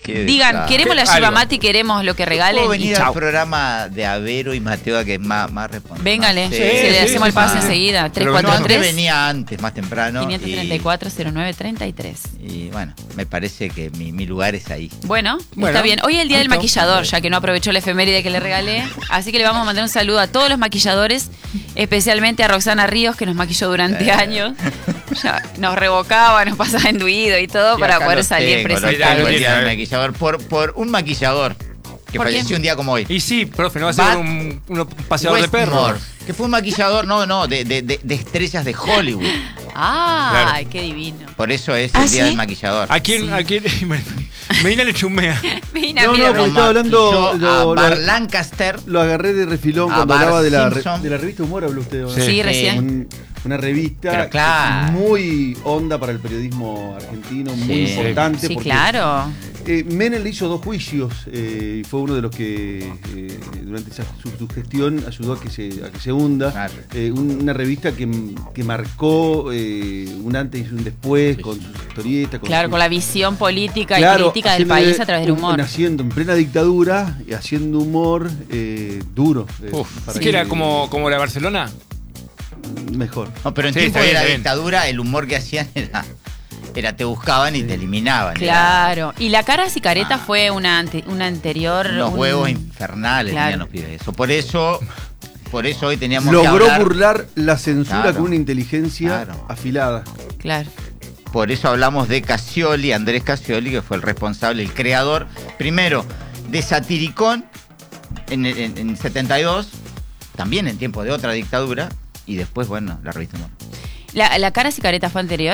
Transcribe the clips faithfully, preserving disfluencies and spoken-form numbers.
Qué digan, desastre. queremos la Algo. yerba mate, queremos lo que regalen. ¿Puedo y venir chau. al programa de Avero y Mateo, que es más, más responsable? Véngale, más sí, serio, le sí, hacemos sí, el pase sí. enseguida. tres Pero cuatro No, antes tres, venía antes, más temprano. quinientos treinta y cuatro, cero nueve treinta y tres. Y, y bueno, me parece que mi, mi lugar es ahí. Bueno, Bueno, está bien. Hoy es el día del listo. maquillador, ya que no aprovechó la efeméride que le regalé. Así que le vamos a mandar un saludo a todos los maquilladores, especialmente a Roxana Ríos, que nos maquilló durante Eh. años. Ya nos revocaba, nos pasaba enduido y todo Y para acá poder los salir tengo, los presentable. tengo el día del Presentable. maquillador. Por, por un maquillador que ¿Por falleció quién? un día como hoy. Y sí, profe, no va a ser Bat un, un paseador de Westmore, perros. que fue un maquillador, no, no, de, de, de, de estrellas de Hollywood. Ah, Claro. qué divino. Por eso es ¿Ah, el día sí? del maquillador. ¿A quién? Sí. ¿A quién? Medina le chumea. Mira, No, mira, no, porque Lo estaba hablando- maquilló lo- a lo- Bar Lancaster. Lo agarré de refilón A cuando Bart hablaba de la, Simpson. de la revista Humor, habló usted. ¿no? Sí. sí, recién. Un- una revista Pero claro. muy honda para el periodismo argentino, muy Sí. importante. Sí, porque, claro. eh, Menem le hizo dos juicios eh, y fue uno de los que eh, durante esa, su, su gestión ayudó a que se, a que se hunda. Claro. Eh, un- una revista que, que marcó eh, un antes y un después Sí, con sí. sus historietas. Con Claro, sus- con la visión política y Claro, crítica del haciéndole país a través del un- humor. Naciendo en plena dictadura y haciendo humor eh, duro. eh, Uf, para ¿sí que era como, como la de Barcelona? Mejor. No, pero en Sí, tiempos está de bien, la está bien. dictadura, el humor que hacían era, era te buscaban y te eliminaban. Claro. Y la cara cicareta Ah. fue una, ante- una anterior. Era Los un- huevos infernales Claro. tenían los pibes. Eso. Por eso, por eso hoy teníamos que Logró hablar. burlar la censura Claro. con una inteligencia Claro. afilada. Claro. Por eso hablamos de Cassioli, Andrés Cassioli, que fue el responsable, el creador, primero, de Satiricón en el en, en setenta y dos, también en tiempos de otra dictadura, y después, bueno, la revista Humor. La, la cara cicareta fue anterior.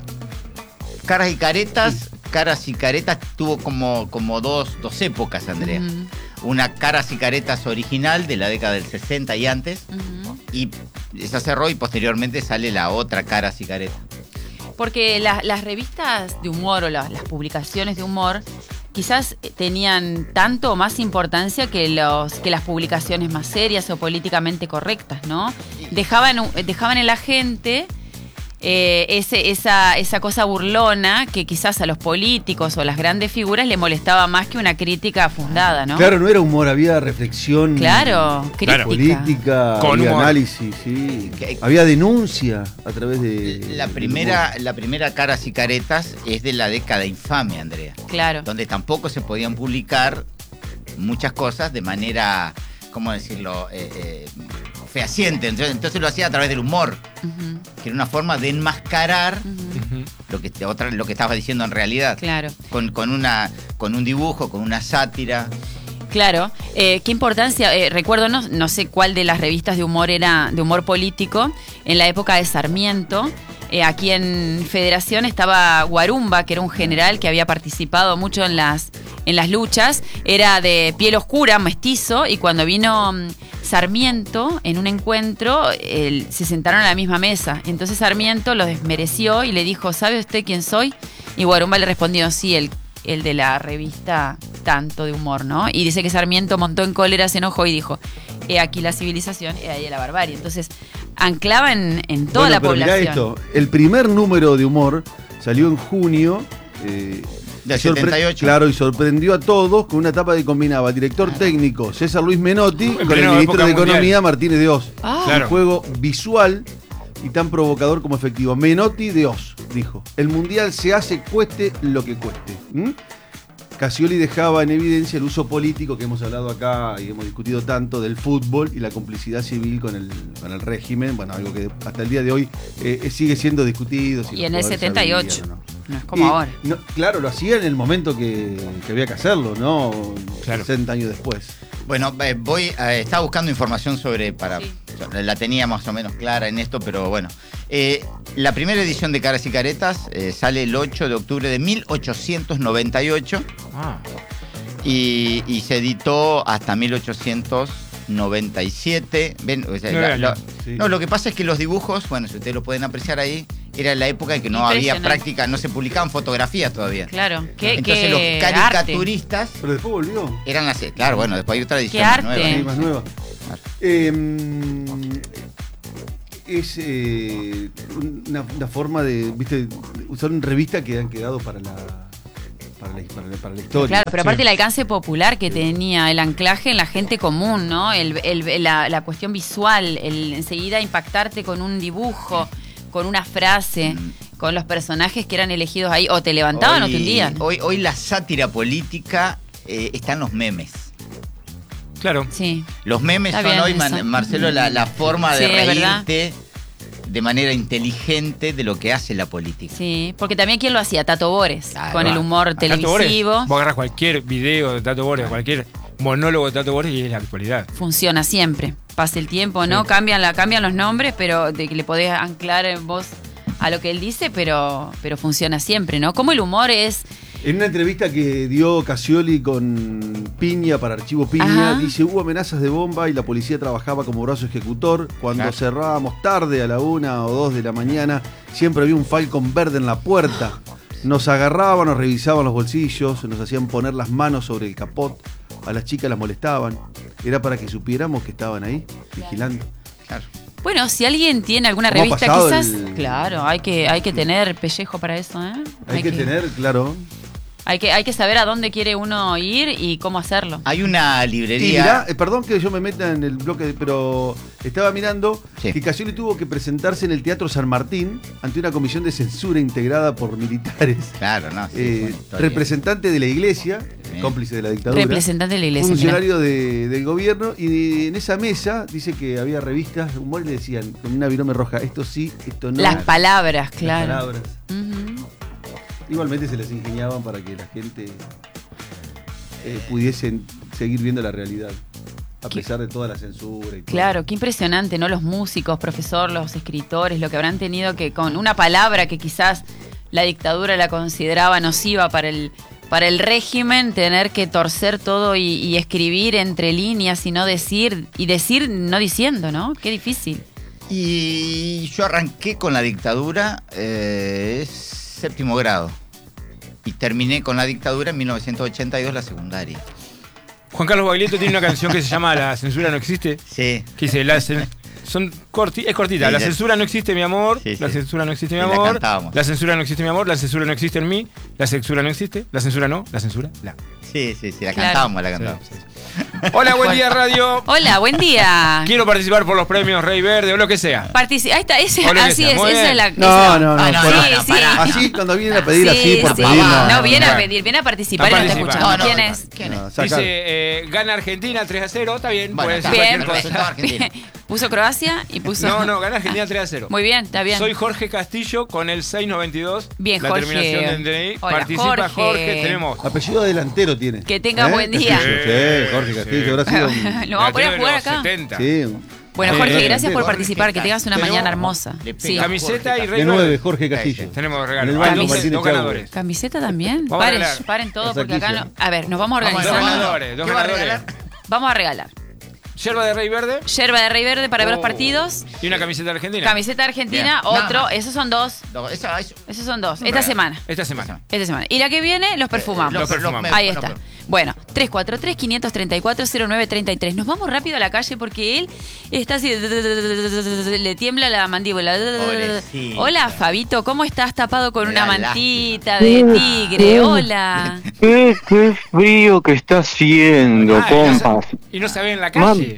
Caras y caretas, caras y caretas tuvo como, como dos, dos épocas, Andrea. Ujú, Una Caras y Caretas original de la década del sesenta y antes, ujú. y esa cerró y posteriormente sale la otra Caras y Caretas. Porque la- las revistas de humor o la- las publicaciones de humor quizás tenían tanto o más importancia que los que las publicaciones más serias o políticamente correctas, ¿no? Dejaban, dejaban en la gente eh, ese, esa, esa cosa burlona que quizás a los políticos o a las grandes figuras le molestaba más que una crítica fundada, ¿no? Claro, no era humor, había reflexión. Claro, crítica. Política, Con había humor. análisis, sí. Que- Había denuncia a través de. La del primera, humor. la primera Caras y Caretas es de la década infame, Andrea. Claro. Donde tampoco se podían publicar muchas cosas de manera, ¿cómo decirlo?, eh, eh, fehaciente. Entonces, entonces lo hacía a través del humor, Ujú, que era una forma de enmascarar ujú. Ujú. lo que, te- otra, lo que estabas diciendo en realidad. Claro. Con, con, una, con un dibujo, con una sátira. Claro, eh, qué importancia, eh, recuerdo, no, no sé cuál de las revistas de humor era de humor político, en la época de Sarmiento, eh, aquí en Federación estaba Guarumba, que era un general que había participado mucho en las, en las luchas, era de piel oscura, mestizo, y cuando vino mm, Sarmiento en un encuentro, él- se sentaron a la misma mesa, y entonces Sarmiento los desmereció y le dijo, ¿sabe usted quién soy? Y Guarumba le respondió, sí, el el de la revista tanto de humor, ¿no? Y dice que Sarmiento montó en cólera, se enojó y dijo, he aquí la civilización, he ahí la barbarie. Entonces, anclaba en, en toda Bueno, la pero población. mirá esto, el primer número de humor salió en junio. eh, Del y sorpre- setenta y ocho. Claro, y sorprendió a todos con una etapa que combinaba al director técnico César Luis Menotti En con el plena ministro época de mundial. Economía Martínez de Oz. Ah, Claro. Un juego visual y tan provocador como efectivo. Menotti de Oz dijo, el mundial se hace cueste lo que cueste. ¿Mm? Cassioli dejaba en evidencia el uso político que hemos hablado acá y hemos discutido tanto del fútbol y la complicidad civil con el, con el régimen, bueno, algo que hasta el día de hoy eh, sigue siendo discutido. si Y los en el jugadores setenta y ocho. sabían o no. no es como Y, ahora. no, claro, lo hacía en el momento que, que había que hacerlo, ¿no? Claro. sesenta años después. Bueno, eh, voy, eh, estaba buscando información sobre, para, Sí. la tenía más o menos clara en esto, pero bueno. Eh, la primera edición de Caras y Caretas eh, sale el ocho de octubre de mil ochocientos noventa y ocho Ah. y, y se editó hasta mil ochocientos noventa y siete. Ven, o sea, Nueve la- lo- años, sí. No, lo que pasa es que los dibujos, bueno, si ustedes lo pueden apreciar ahí, era la época en que no había Impresionante. práctica, no se publicaban fotografías todavía. Claro, qué, Entonces qué los arte. caricaturistas Pero después volvió. eran así. Claro, bueno, después hay otra edición Qué más arte. nueva. Sí, más nueva. Claro. Eh, es eh, una, una forma de, viste, usar una revista que han quedado para la para la, para, la, para la historia. Claro, pero aparte Sí. el alcance popular que tenía, el anclaje en la gente común, ¿no? El, el- la, la cuestión visual, el enseguida impactarte con un dibujo, con una frase, Mm. con los personajes que eran elegidos ahí, o te levantaban o te hundían. Hoy, hoy la sátira política eh, está en los memes. Claro. Sí. Los memes Está son bien hoy, eso. Man- Marcelo, la, la forma de Sí, es verdad. reírte de manera inteligente de lo que hace la política. Sí, porque también ¿quién lo hacía? Tato Bores, Claro. con el humor A Tato Bores, televisivo. vos agarras cualquier video de Tato Bores, cualquier monólogo de Tato Bores y es la actualidad. Funciona siempre. Pasa el tiempo, ¿no? Sí. Cambian, la, cambian los nombres, pero de que le podés anclar en voz a lo que él dice, pero, pero funciona siempre, ¿no? Como el humor es... En una entrevista que dio Cassioli con Piña para Archivo Piña, Ajá. dice, hubo amenazas de bomba y la policía trabajaba como brazo ejecutor. Cuando Claro. cerrábamos tarde a la una o dos de la mañana, siempre había un Falcon verde en la puerta. Nos agarraban, nos revisaban los bolsillos, nos hacían poner las manos sobre el capot. A las chicas las molestaban. Era para que supiéramos que estaban ahí, vigilando. Claro. Bueno, si alguien tiene alguna ¿Cómo ha revista, pasado quizás... el- Claro, hay que, hay que tener pellejo para eso, ¿eh? Hay, que, tener, claro. Hay que, hay que saber a dónde quiere uno ir y cómo hacerlo. Hay una Y librería. mirá, eh, perdón que yo me meta en el bloque, de- pero estaba mirando Sí. que Cassioli tuvo que presentarse en el Teatro San Martín ante una comisión de censura integrada por militares, Claro, no. sí, eh, buena historia. representante de la iglesia, Sí. cómplice de la dictadura, Representante de la iglesia. mirá. funcionario de- del gobierno, y en esa mesa dice que había revistas de humor y le decían con una virome roja, esto sí, esto no. Las palabras, Las claro. palabras. Ujú. Igualmente se les ingeniaban para que la gente eh, pudiese seguir viendo la realidad, a Qué- pesar de toda la censura y todo. Claro, qué impresionante, ¿no? Los músicos, profesor, los escritores, lo que habrán tenido que con una palabra que quizás la dictadura la consideraba nociva para el, para el régimen, tener que torcer todo y, y escribir entre líneas y no decir, y decir no diciendo, ¿no? Qué difícil. Y yo arranqué con la dictadura eh, séptimo grado. Y terminé con la dictadura en mil novecientos ochenta y dos, la secundaria. Juan Carlos Baglietto tiene una canción que se llama La censura no existe. Sí. Que dice, la cen- son corti- es cortita. Sí, La sí. censura no existe, mi amor. Sí, La sí. censura no existe, mi Y la amor. cantábamos. La censura no existe, mi amor. La censura no existe en mí. La censura no existe. La censura no. La censura, la. Sí, sí, sí, la Claro. cantábamos, la cantábamos. Sí, sí. Hola, buen día, radio. Hola, buen día. Quiero participar por los premios Rey Verde o lo que sea. Partici- Ahí está, ese, Hola, así Grecia, es, muy esa bien. es la... No, esa- no, no, Ah, no, por- no, Sí, no, sí. pará. Así cuando vienen a pedir Sí, así por sí. pedir, no. No, viene a no. pedir, viene a participar A y no está participar. escuchando. No, no, ¿Quién no, es? ¿quién es? No, saca- Dice, eh, gana Argentina tres a cero. Está bien. Bueno, puede está ser Bien, cualquier pues, cosa. Argentina. puso Croacia y puso... No, no, gana Argentina tres a cero. Muy bien, está bien. Soy Jorge Castillo con el seis noventa y dos. Bien, la Jorge. terminación del D N I. Hola, Participa Jorge. Jorge. Tenemos. Apellido delantero tiene. Que tenga buen día. Castillo, Sí, Jorge Castillo, Sí. habrá sido un- Lo vamos a poner a Latino de jugar los acá. setenta. Sí. Bueno, Sí, Jorge, sí, gracias sí, por Jorge, participar. Que tengas una tenemos- mañana hermosa. Le Sí. pega. Camiseta y Jorge Rey De Verde. nueve, Jorge Castillo. Tenemos En regalo. el Hay Banco dos, Martínez dos Chau. ganadores. ¿Camiseta también? Vamos a Paren, regalar. paren todo Está porque acá aquí, no... sí. A ver, nos vamos a Vamos a Dos organizar. regalar. ganadores, dos ¿Qué va a ganadores. regalar? Vamos a regalar. Yerba de Rey Verde Yerba de Rey Verde para ver los Oh. partidos. y una camiseta argentina. Camiseta argentina, Bien. otro. Nada más. Esos son dos. No, eso- eso- Esos son dos. Un Esta regalo. semana. Esta semana. Esta semana. Y la que viene los perfumamos. Los perfumamos. Ahí bueno, está. pero- Bueno, tres cuatro tres, quinientos treinta y cuatro, cero nueve treinta y tres. Nos vamos rápido a la calle porque él está así, le tiembla la mandíbula. Pobrecito. Hola, Fabito, ¿cómo estás tapado con Me una da mantita de tigre? Hola. ¿Qué, qué frío que está haciendo, Ah, y no se- compas? Y no se ve en la calle.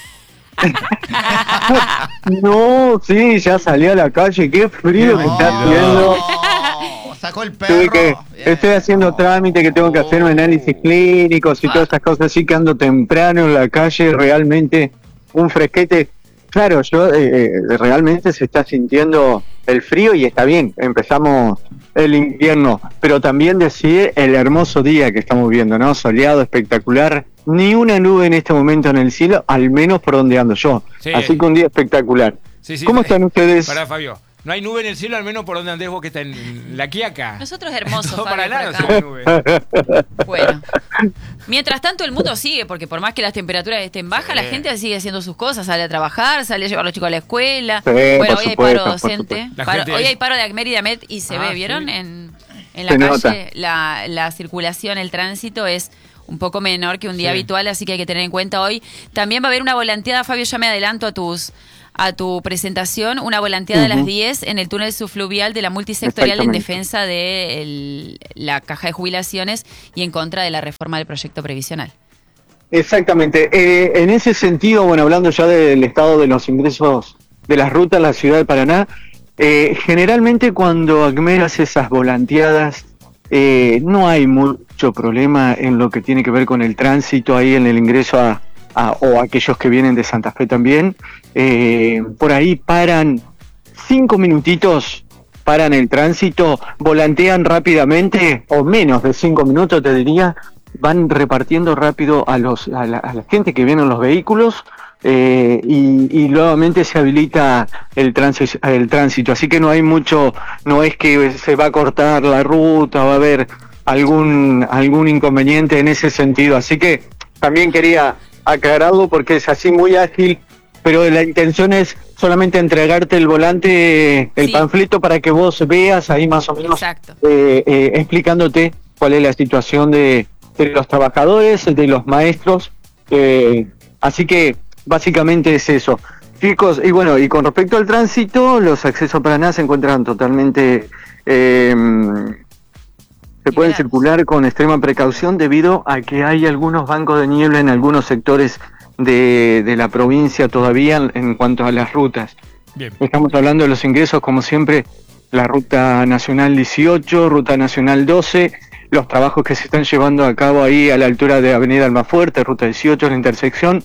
No, sí, ya salí a la calle, qué frío que está haciendo. No, sacó el perro. Tuve que, Bien. estoy haciendo trámite que tengo que hacerme análisis clínicos y todas esas cosas así que ando temprano en la calle, realmente un fresquete. Claro, yo eh, eh, realmente se está sintiendo el frío y está bien, empezamos el invierno, pero también decir el hermoso día que estamos viendo, ¿no? Soleado, espectacular, ni una nube en este momento en el cielo, al menos por donde ando yo. Sí. Así que un día espectacular. Sí, sí. ¿Cómo están ustedes? Pará, Fabio. No hay nube en el cielo, al menos por donde andés vos que está en la Quiaca. Nosotros hermosos, No, Fabio, para nada por acá. se ve nube. Bueno. Mientras tanto el mundo sigue, porque por más que las temperaturas estén bajas, Sí. la gente sigue haciendo sus cosas, sale a trabajar, sale a llevar a los chicos a la escuela. Sí, bueno, por hoy hay supuesto, paro por docente. supuesto. La Paro- gente hoy es- hay paro de Acmer y de Amet y se Ah, ve, ¿vieron? sí. En, En la Se calle nota. la, la circulación, el tránsito es un poco menor que un día Sí. habitual, así que hay que tener en cuenta hoy. También va a haber una volanteada, Fabio, ya me adelanto a tus a tu presentación, una volanteada a las Ujú. diez en el túnel subfluvial de la multisectorial en Exactamente. defensa de el- la caja de jubilaciones y en contra de la reforma del proyecto previsional. Exactamente. Eh, en ese sentido, bueno, hablando ya del estado de los ingresos de las rutas en la ciudad de Paraná, eh, generalmente cuando ACMER hace esas volanteadas, eh, no hay mucho problema en lo que tiene que ver con el tránsito ahí en el ingreso a, a- o aquellos que vienen de Santa Fe también. Eh, por ahí paran cinco minutitos, paran el tránsito, volantean rápidamente, o menos de cinco minutos te diría, van repartiendo rápido a los a la, a la gente que viene en los vehículos, eh, y, y nuevamente se habilita el tránsito, el tránsito, así que no hay mucho, no es que se va a cortar la ruta, va a haber algún algún inconveniente en ese sentido, así que también quería aclararlo porque es así muy ágil, pero la intención es solamente entregarte el volante, el Sí. panfleto para que vos veas ahí más o menos, Exacto. eh, eh, explicándote cuál es la situación de, de los trabajadores, de los maestros, eh, así que básicamente es eso. Chicos, y bueno, y con respecto al tránsito, los accesos a Paraná se encuentran totalmente, eh, se pueden Liberados. circular con extrema precaución debido a que hay algunos bancos de niebla en algunos sectores de, de la provincia todavía en, en cuanto a las rutas. Bien. Estamos hablando de los ingresos, como siempre, la Ruta Nacional dieciocho, Ruta Nacional doce, los trabajos que se están llevando a cabo ahí a la altura de Avenida Almafuerte, Ruta dieciocho, la intersección,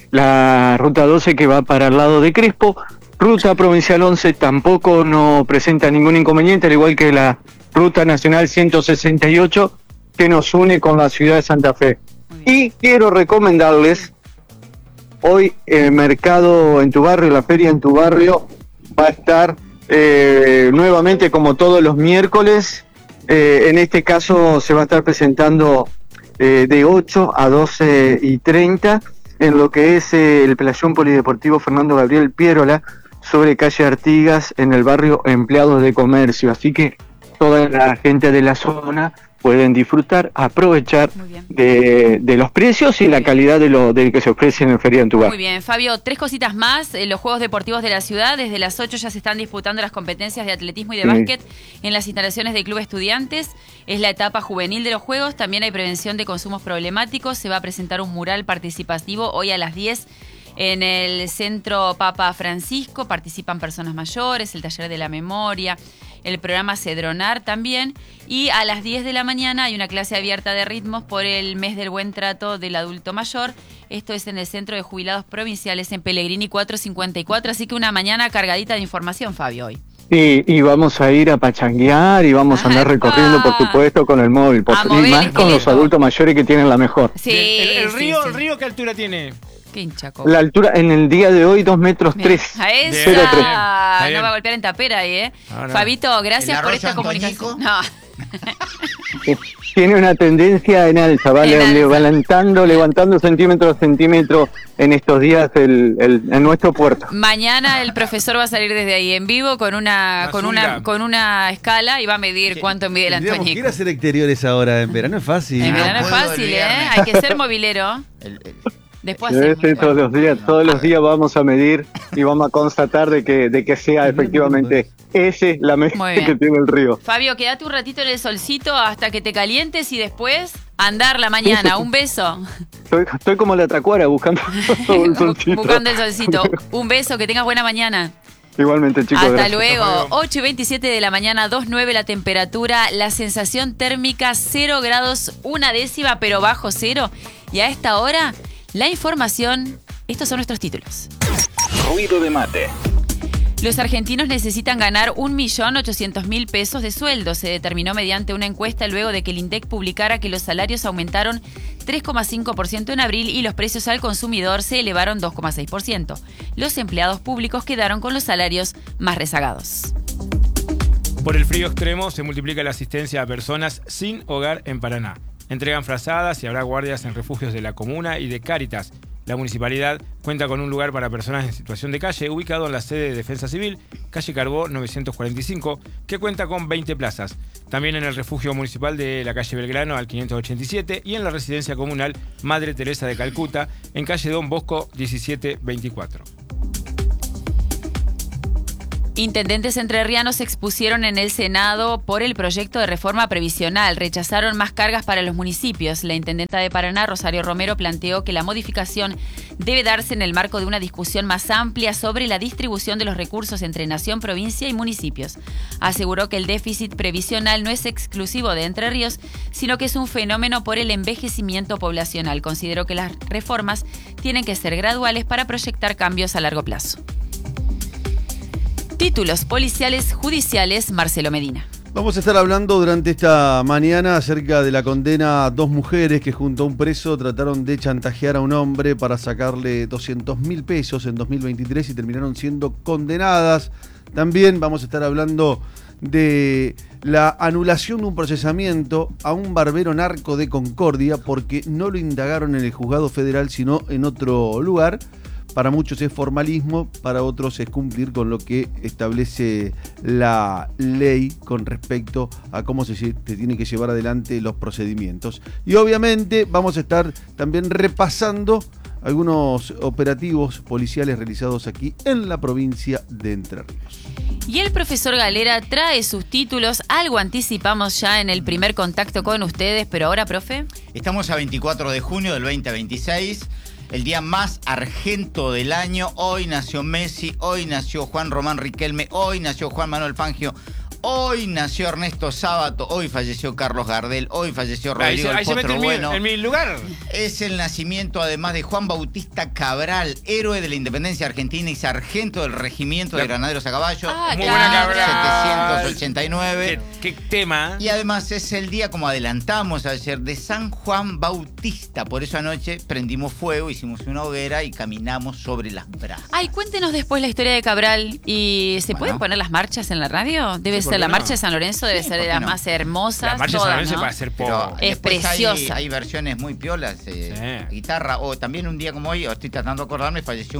la Ruta doce que va para el lado de Crespo, Ruta Provincial once tampoco no presenta ningún inconveniente, al igual que la Ruta Nacional ciento sesenta y ocho que nos une con la ciudad de Santa Fe. Muy bien. Y quiero recomendarles, hoy el mercado en tu barrio, la feria en tu barrio, va a estar eh, nuevamente como todos los miércoles. Eh, en este caso se va a estar presentando eh, de ocho a doce y treinta en lo que es eh, el playón polideportivo Fernando Gabriel Pierola sobre calle Artigas en el barrio Empleados de Comercio. Así que toda la gente de la zona pueden disfrutar, aprovechar Muy bien. de, de los precios y Muy la bien. calidad de lo de que se ofrece en el Feria en tu Muy barrio. bien, Fabio, tres cositas más. Eh, los Juegos Deportivos de la ciudad, desde las ocho ya se están disputando las competencias de atletismo y de Sí. básquet en las instalaciones del Club Estudiantes. Es la etapa juvenil de los Juegos. También hay prevención de consumos problemáticos. Se va a presentar un mural participativo hoy a las diez en el Centro Papa Francisco. Participan personas mayores, el taller de la memoria, el programa Cedronar también. Y a las diez de la mañana hay una clase abierta de ritmos por el mes del buen trato del adulto mayor. Esto es en el Centro de Jubilados Provinciales en Pellegrini cuatrocientos cincuenta y cuatro. Así que una mañana cargadita de información, Fabio, hoy. Sí, y vamos a ir a pachanguear y vamos a andar ¡Apa! recorriendo, por supuesto, con el móvil. Por, A y mover el más con los esqueleto. adultos mayores que tienen la mejor. Sí, Bien. el, el sí, río, sí. ¿El río qué altura tiene? Qué hinchaco. La altura en el día de hoy, dos metros Bien. tres. A esa. cero tres. Está bien. No va a golpear en tapera ahí, ¿eh? No, no. Fabito, gracias ¿El por arroyo esta Antonico? comunicación. No. Tiene una tendencia en alza, va En le- alza. levantando, levantando centímetro a centímetro en estos días el, el- en nuestro puerto. Mañana el profesor va a salir desde ahí en vivo con una Una con una zunga. con una escala y va a medir cuánto mide el Tendríamos que ir Antonico. a hacer exteriores ahora en verano, es fácil. En No verano es puedo fácil, el ¿eh? viernes. Hay que ser movilero. El- el- Después Debe hacemos, ser bueno. todos los días, todos los días vamos a medir y vamos a constatar de que, de que sea efectivamente ese la Muy mezcla bien. que tiene el río. Fabio, quédate un ratito en el solcito hasta que te calientes y después andar la mañana. Un beso. Estoy, estoy como la tacuara buscando el solcito. Buscando el solcito. Un beso, que tengas buena mañana. Igualmente, chicos. Hasta gracias. luego. Hasta luego. ocho y veintisiete de la mañana, dos nueve la temperatura, la sensación térmica cero grados, una décima, pero bajo cero. Y a esta hora, la información. Estos son nuestros títulos. Ruido de mate. Los argentinos necesitan ganar un millón ochocientos mil pesos de sueldo. Se determinó mediante una encuesta luego de que el INDEC publicara que los salarios aumentaron tres coma cinco por ciento en abril y los precios al consumidor se elevaron dos coma seis por ciento. Los empleados públicos quedaron con los salarios más rezagados. Por el frío extremo se multiplica la asistencia a personas sin hogar en Paraná. Entregan frazadas y habrá guardias en refugios de la comuna y de Cáritas. La municipalidad cuenta con un lugar para personas en situación de calle, ubicado en la sede de Defensa Civil, calle Carbó novecientos cuarenta y cinco, que cuenta con veinte plazas. También en el refugio municipal de la calle Belgrano al quinientos ochenta y siete y en la residencia comunal Madre Teresa de Calcuta, en calle Don Bosco diecisiete veinticuatro. Intendentes entrerrianos se expusieron en el Senado por el proyecto de reforma previsional. Rechazaron más cargas para los municipios. La intendenta de Paraná, Rosario Romero, planteó que la modificación debe darse en el marco de una discusión más amplia sobre la distribución de los recursos entre nación, provincia y municipios. Aseguró que el déficit previsional no es exclusivo de Entre Ríos, sino que es un fenómeno por el envejecimiento poblacional. Consideró que las reformas tienen que ser graduales para proyectar cambios a largo plazo. Títulos policiales judiciales, Marcelo Medina. Vamos a estar hablando durante esta mañana acerca de la condena a dos mujeres que junto a un preso trataron de chantajear a un hombre para sacarle doscientos mil pesos en dos mil veintitrés y terminaron siendo condenadas. También vamos a estar hablando de la anulación de un procesamiento a un barbero narco de Concordia porque no lo indagaron en el juzgado federal sino en otro lugar. Para muchos es formalismo, para otros es cumplir con lo que establece la ley con respecto a cómo se, se tiene que llevar adelante los procedimientos. Y obviamente vamos a estar también repasando algunos operativos policiales realizados aquí en la provincia de Entre Ríos. Y el profesor Galera trae sus títulos, algo anticipamos ya en el primer contacto con ustedes, pero ahora, profe. Estamos a veinticuatro de junio del veinte veintiséis. El día más argento del año. Hoy nació Messi, hoy nació Juan Román Riquelme, hoy nació Juan Manuel Fangio, hoy nació Ernesto Sábato, hoy falleció Carlos Gardel, hoy falleció Rodrigo Ahí, el se- ahí se mete Potro en mi, Bueno. en mi lugar. Es el nacimiento además de Juan Bautista Cabral, héroe de la independencia argentina y sargento del regimiento de La- granaderos a caballo. Ah, Muy claro. buena Cabral. setecientos ochenta y nueve. ¿Qué, qué tema? Y además es el día, como adelantamos ayer, de San Juan Bautista. Por eso anoche prendimos fuego, hicimos una hoguera y caminamos sobre las brasas. Ay, cuéntenos después la historia de Cabral. ¿Y se Bueno. pueden poner las marchas en la radio? Debe Sí, ¿por ser qué la no? marcha de San Lorenzo, debe Sí, ser ¿por de qué las no? más hermosas. La marcha de todas, San Lorenzo ¿no? para hacer Pero por... Es después hay- preciosa. Hay, versiones muy piolas, eh, Sí. guitarra. O también un día como hoy, estoy tratando de acordarme, falleció